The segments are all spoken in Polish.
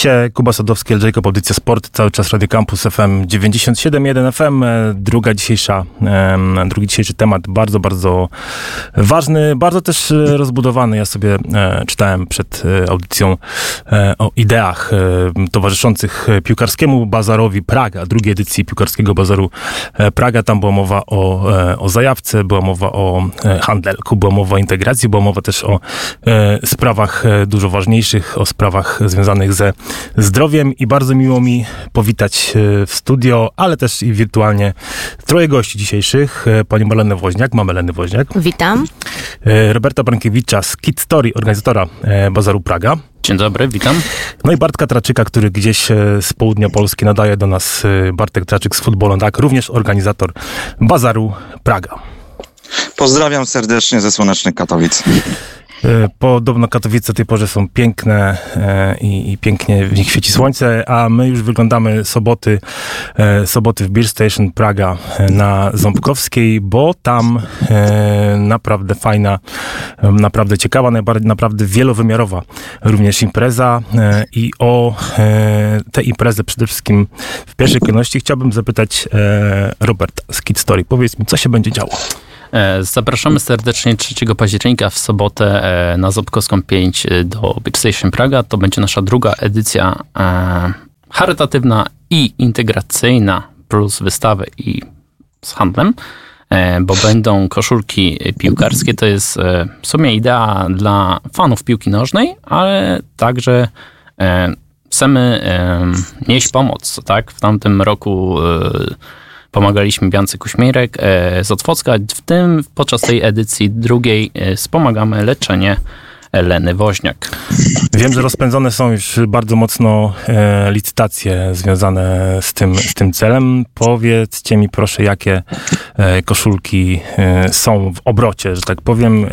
Serwisie Kuba Sadowski, Jacob, audycja Sport, cały czas Radio Campus FM 97.1 FM. Drugi dzisiejszy temat bardzo, bardzo ważny, bardzo też rozbudowany. Ja sobie czytałem przed audycją o ideach towarzyszących piłkarskiemu bazarowi Praga, drugiej edycji piłkarskiego bazaru Praga. Tam była mowa o zajawce, była mowa o handelku, była mowa o integracji, była mowa też o sprawach dużo ważniejszych, o sprawach związanych ze zdrowiem i bardzo miło mi powitać w studio, ale też i wirtualnie troje gości dzisiejszych. Panią Marlenę Woźniak, mamy Leny Woźniak. Witam. Roberta Brankiewicza z Kid Story, organizatora Bazaru Praga. Dzień dobry, witam. No i Bartka Traczyka, który gdzieś z południa Polski nadaje do nas. Bartek Traczyk z Futbolu, tak, również organizator Bazaru Praga. Pozdrawiam serdecznie ze słonecznych Katowic. Podobno Katowice o tej porze są piękne i pięknie w nich świeci słońce, a my już wyglądamy soboty w Beer Station Praga na Ząbkowskiej, bo tam naprawdę fajna, naprawdę ciekawa, naprawdę wielowymiarowa również impreza i o tę imprezę przede wszystkim w pierwszej kolejności chciałbym zapytać Roberta z Kid Story. Powiedz mi, co się będzie działo? Zapraszamy serdecznie 3 października w sobotę na Ząbkowską 5 do Beer Station Praga. To będzie nasza druga edycja charytatywna i integracyjna, plus wystawy i z handlem, bo będą koszulki piłkarskie. To jest w sumie idea dla fanów piłki nożnej, ale także chcemy nieść pomoc. Tak? W tamtym roku pomagaliśmy Biance Kuśmierek z Otwocka. Podczas tej edycji drugiej wspomagamy leczenie Leny Woźniak. Wiem, że rozpędzone są już bardzo mocno licytacje związane z tym celem. Powiedzcie mi proszę, jakie koszulki są w obrocie, że tak powiem,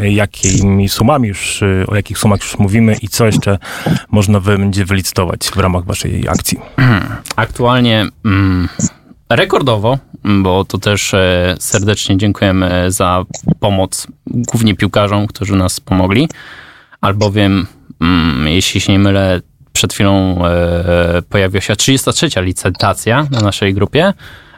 o jakich sumach już mówimy i co jeszcze można będzie wylicytować w ramach waszej akcji? Aktualnie rekordowo, bo to też serdecznie dziękujemy za pomoc głównie piłkarzom, którzy nas pomogli, albowiem, jeśli się nie mylę, przed chwilą pojawiła się 33. licytacja na naszej grupie.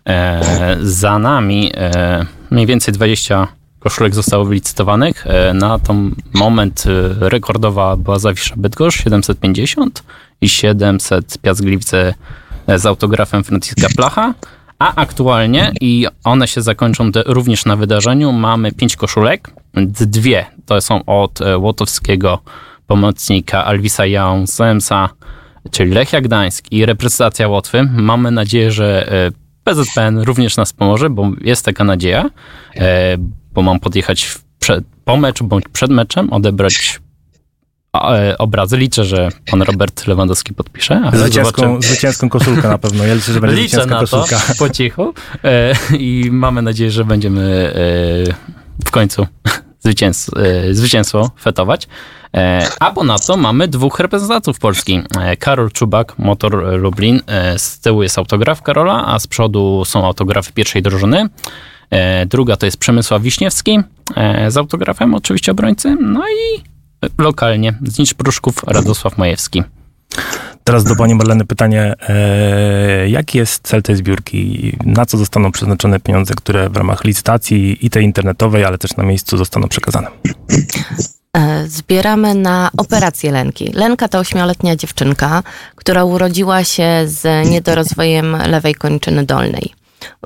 Za nami mniej więcej 20 koszulek zostało wylicytowanych. Na ten moment rekordowa była Zawisza Bydgoszcz 750 i 700 Piast Gliwice z autografem Franciszka Placha. A aktualnie, i one się zakończą również na wydarzeniu, mamy 5 koszulek. 2 to są od łotowskiego pomocnika Alvisa Jaunsemsa, czyli Lechia Gdańsk i reprezentacja Łotwy. Mamy nadzieję, że PZPN również nas pomoże, bo jest taka nadzieja, bo mam podjechać po meczu bądź przed meczem, odebrać obrazy. Liczę, że pan Robert Lewandowski podpisze. Zwycięską koszulkę na pewno. Ja liczę, że będzie zwycięska koszulka. To po cichu. I mamy nadzieję, że będziemy w końcu zwycięstwo fetować. A ponadto mamy 2 reprezentantów Polski. Karol Czubak, Motor Lublin. Z tyłu jest autograf Karola, a z przodu są autografy pierwszej drużyny. Druga to jest Przemysław Wiśniewski z autografem oczywiście obrońcy. No i lokalnie Znicz Pruszków, Radosław Majewski. Teraz do pani Marleny pytanie. Jaki jest cel tej zbiórki? Na co zostaną przeznaczone pieniądze, które w ramach licytacji i tej internetowej, ale też na miejscu zostaną przekazane? Zbieramy na operację Lenki. Lenka to 8-letnia dziewczynka, która urodziła się z niedorozwojem lewej kończyny dolnej.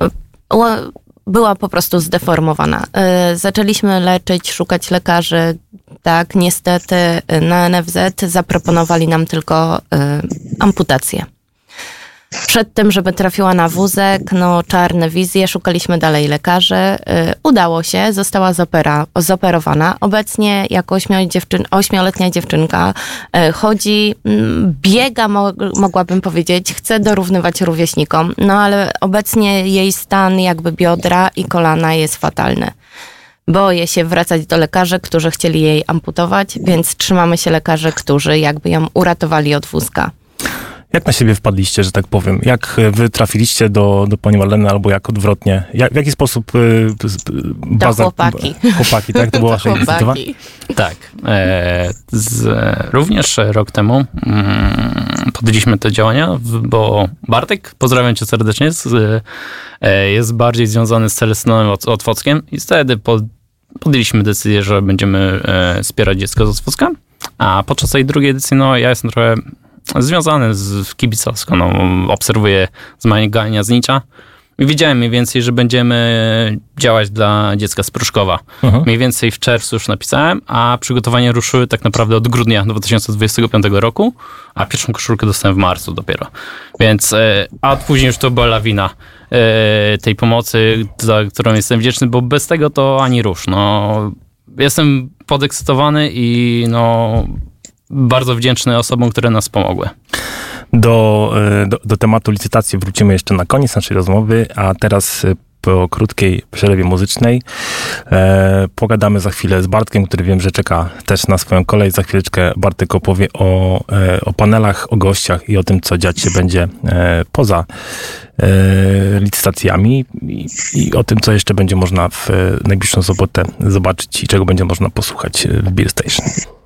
Była po prostu zdeformowana. Zaczęliśmy leczyć, szukać lekarzy. Tak, niestety na NFZ zaproponowali nam tylko amputację. Przed tym, żeby trafiła na wózek, czarne wizje, szukaliśmy dalej lekarzy. Udało się, została zoperowana. Obecnie jako 8-letnia dziewczynka chodzi, biega, mogłabym powiedzieć, chce dorównywać rówieśnikom, ale obecnie jej stan jakby biodra i kolana jest fatalny. Boję się wracać do lekarzy, którzy chcieli jej amputować, więc trzymamy się lekarzy, którzy jakby ją uratowali od wózka. Jak na siebie wpadliście, że tak powiem? Jak wy trafiliście do pani Marleny, albo jak odwrotnie? W jaki sposób chłopaki. Chłopaki, tak? To była wasza inicjatywa? Tak. Również rok temu podjęliśmy te działania, bo Bartek, pozdrawiam cię serdecznie, jest bardziej związany z Celestyną Otwockiem i wtedy podjęliśmy decyzję, że będziemy wspierać dziecko z Otwocka, a podczas tej drugiej edycji, ja jestem trochę związany z kibicowską, obserwuję zmagania z Nicza i wiedziałem mniej więcej, że będziemy działać dla dziecka z Pruszkowa. Mniej więcej w czerwcu już napisałem, a przygotowania ruszyły tak naprawdę od grudnia 2025 roku, a pierwszą koszulkę dostałem w marcu dopiero. Więc, a później już to była lawina tej pomocy, za którą jestem wdzięczny, bo bez tego to ani rusz. Jestem podekscytowany i bardzo wdzięczny osobom, które nas pomogły. Do tematu licytacji wrócimy jeszcze na koniec naszej rozmowy, a teraz po krótkiej przerwie muzycznej pogadamy za chwilę z Bartkiem, który wiem, że czeka też na swoją kolej. Za chwileczkę Bartek opowie o panelach, o gościach i o tym, co dziać się będzie poza licytacjami i o tym, co jeszcze będzie można w najbliższą sobotę zobaczyć i czego będzie można posłuchać w Beer Station.